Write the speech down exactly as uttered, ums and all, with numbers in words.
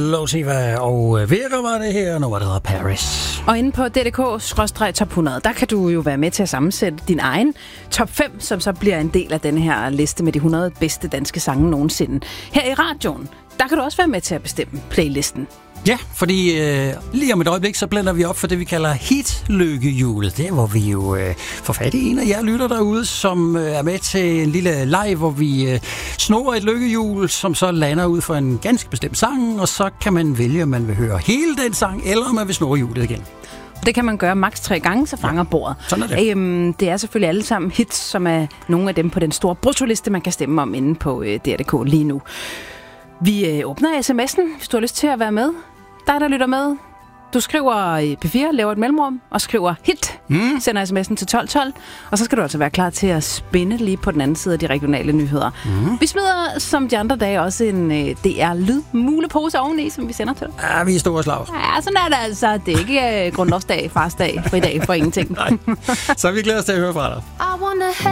Explosiva og Vera var det her, nu var det hedder Paris. Og inde på d d k skråstreg top hundrede, der kan du jo være med til at sammensætte din egen top fem, som så bliver en del af den her liste med de hundrede bedste danske sange nogensinde. Her i radioen, der kan du også være med til at bestemme playlisten. Ja, fordi øh, lige om et øjeblik, så blænder vi op for det, vi kalder hit-lykkehjulet. Det er, hvor vi jo øh, får fat i en af jer lytter derude, som øh, er med til en lille leg, hvor vi øh, snor et lykkehjul, som så lander ud for en ganske bestemt sang, og så kan man vælge, om man vil høre hele den sang, eller om man vil snurre hjulet igen. Det kan man gøre maks tre gange, så fanger ja, bordet. Sådan er det. Øhm, det er selvfølgelig alle sammen hits, som er nogle af dem på den store bruttoliste, man kan stemme om inde på øh, D R punktum d k lige nu. Vi øh, åbner sms'en, hvis du har lyst til at være med. Dig, der lytter med. Du skriver P fire, laver et mellemrum og skriver hit. Mm. Sender sms'en til tolv tolv. Og så skal du altså være klar til at spinde lige på den anden side af de regionale nyheder. Mm. Vi smider som de andre dage også en øh, D R-lydmulepose oveni, som vi sender til dig. Ja, vi er store slag. Ja, sådan er det altså. Det er ikke øh, grundlovsdag, farsdag, fridag for ingenting. Nej. Så vi glæder os til at høre fra dig.